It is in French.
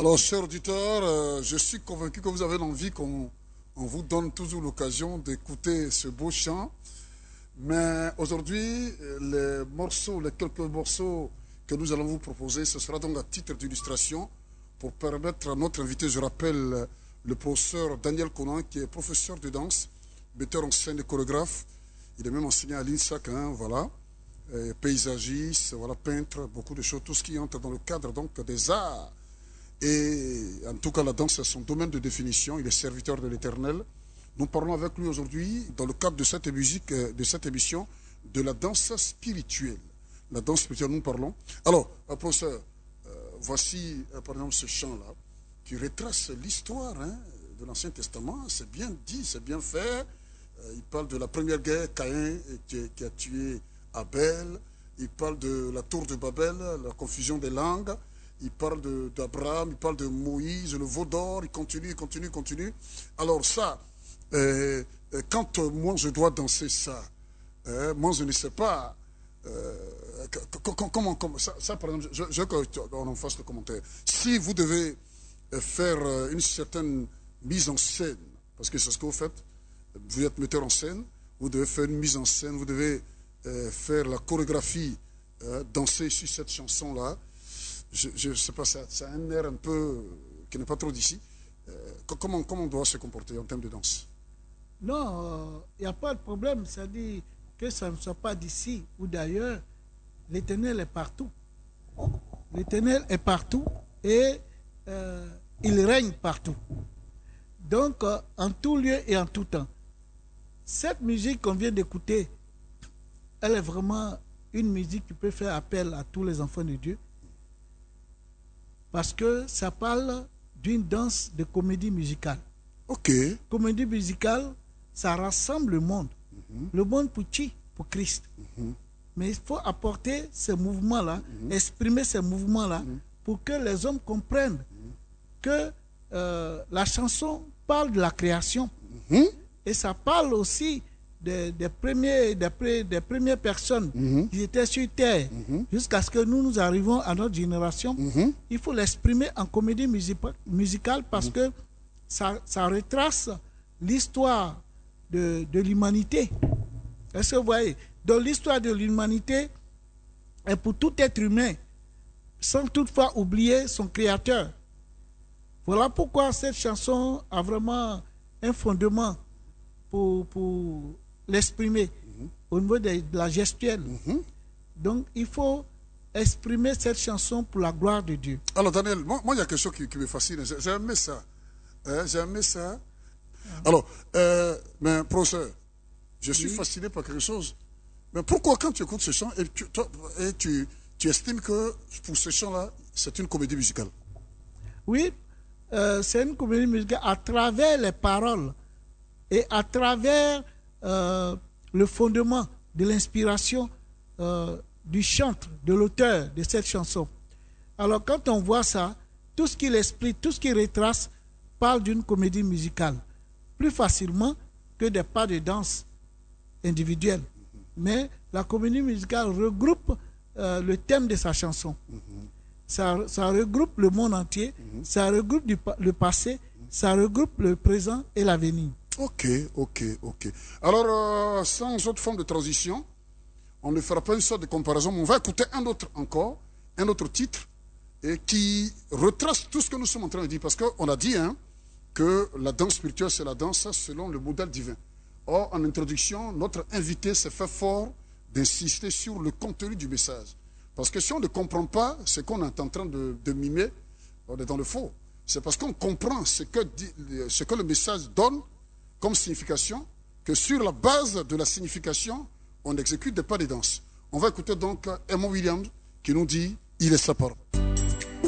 Alors, chers auditeurs, je suis convaincu que vous avez l'envie qu'on vous donne toujours l'occasion d'écouter ce beau chant. Mais aujourd'hui, les quelques morceaux que nous allons vous proposer, ce sera donc à titre d'illustration pour permettre à notre invité, je rappelle, le professeur Daniel Conan, qui est professeur de danse, metteur en scène et chorégraphe. Il est même enseigné à l'INSAC, voilà. Paysagiste, voilà, peintre, beaucoup de choses, tout ce qui entre dans le cadre donc des arts. Et en tout cas, la danse est son domaine de définition. Il est serviteur de l'Éternel. Nous parlons avec lui aujourd'hui, dans le cadre de cette émission, de la danse spirituelle. La danse spirituelle, nous parlons. Alors, professeur, voici par exemple ce chant-là, qui retrace l'histoire de l'Ancien Testament. C'est bien dit, c'est bien fait. Il parle de la première guerre, Caïn qui a tué Abel. Il parle de la tour de Babel, la confusion des langues. Il parle d'Abraham, il parle de Moïse, le veau d'or, il continue. Alors ça, quand moi je dois danser ça, moi je ne sais pas comment ça par exemple, je veux qu'on en fasse le commentaire. Si vous devez faire une certaine mise en scène, parce que c'est ce que vous faites, vous êtes metteur en scène, vous devez faire une mise en scène, vous devez faire la chorégraphie, danser sur cette chanson-là. Je ne sais pas, ça a un air un peu qui n'est pas trop d'ici. Comment on doit se comporter en termes de danse? Non, il n'y a pas de problème. C'est-à-dire que ça ne soit pas d'ici ou d'ailleurs. L'Éternel est partout. L'Éternel est partout et il règne partout. Donc, en tout lieu et en tout temps. Cette musique qu'on vient d'écouter, elle est vraiment une musique qui peut faire appel à tous les enfants de Dieu. Parce que ça parle d'une danse de comédie musicale. Ok. Comédie musicale, ça rassemble le monde. Le monde pour qui? Pour Christ. Mais il faut apporter ces mouvements-là, exprimer ces mouvements-là, pour que les hommes comprennent que la chanson parle de la création. Et ça parle aussi des premières personnes qui étaient sur terre, jusqu'à ce que nous arrivons à notre génération. Il faut l'exprimer en comédie musicale parce que ça retrace l'histoire de l'humanité. Est-ce que vous voyez? Donc l'histoire de l'humanité est pour tout être humain, sans toutefois oublier son créateur. Voilà pourquoi cette chanson a vraiment un fondement pour l'exprimer au niveau de la gestuelle. Donc, il faut exprimer cette chanson pour la gloire de Dieu. Alors, Daniel, moi il y a quelque chose qui me fascine. J'ai aimé ça. Alors, mais professeur, je suis fasciné par quelque chose. Mais pourquoi, quand tu écoutes ce chant, tu estimes que pour ce chant-là, c'est une comédie musicale? Oui, c'est une comédie musicale à travers les paroles et à travers le fondement de l'inspiration du chantre, de l'auteur de cette chanson. Alors quand on voit ça, tout ce qu'il explique, tout ce qu'il retrace parle d'une comédie musicale plus facilement que des pas de danse individuels. Mais la comédie musicale regroupe le thème de sa chanson. Ça regroupe le monde entier, ça regroupe le passé, ça regroupe le présent et l'avenir. Ok. Alors, sans autre forme de transition, on ne fera pas une sorte de comparaison, mais on va écouter un autre titre, et qui retrace tout ce que nous sommes en train de dire. Parce qu'on a dit que la danse spirituelle, c'est la danse selon le modèle divin. Or, en introduction, notre invité s'est fait fort d'insister sur le contenu du message. Parce que si on ne comprend pas ce qu'on est en train de mimer, on est dans le faux. C'est parce qu'on comprend ce que le message donne comme signification, que sur la base de la signification, on exécute des pas de danse. On va écouter donc Emma Williams qui nous dit « Il est sa parole ».